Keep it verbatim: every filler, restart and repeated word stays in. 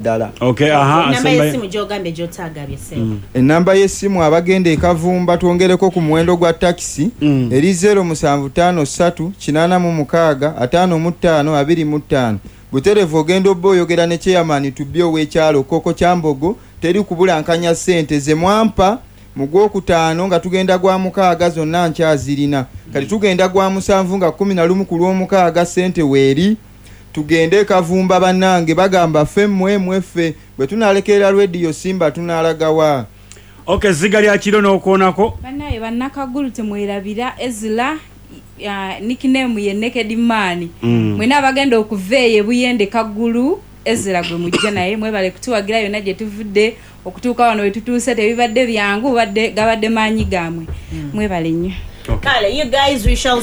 ddala. Okay, aha, namba y'essimu gy'ogambye gy'otaagabye ssebo. Ennamba y'essimu abagenda e Kavumba twongereko ku muwendo gwa takisi mm. eri zero musanvu ttaano ssatu kinaana mu mukaaga ataano mu ttaano abiri mu ttaano. Buterevu ogenda obba oyogera ne chairman tubbi ow'ekyalo Koko Kyambogo teri kubulankanya ssente ze mwampa mu gwokutaano nga tugenda gwa mukaaga zonna nkyazirina. Kati tugenda gwa musanvu nga kkumi na lumu ku lw'omukaaga ssente weeri. Tugende e Kavumba bannange bagamba ffe mmwe mweffe bwe tunalekerera Radio Simba tunalagawa. Okay, ziga lya kiro n'okoonako bannaye bannakagulu temwerabira Ezra ya nickname ye Naked Man mm. mwena abagenda okuveeye buyende kagulu Ezra gwe mujja naye mwebale kutuwagira yonna gye tuvudde okutuuka wano we tutuuse tebibadde byangu badde gabadde maanyi gamwe mm. mwebale nnyo. Okay. Kale, you guys, we shall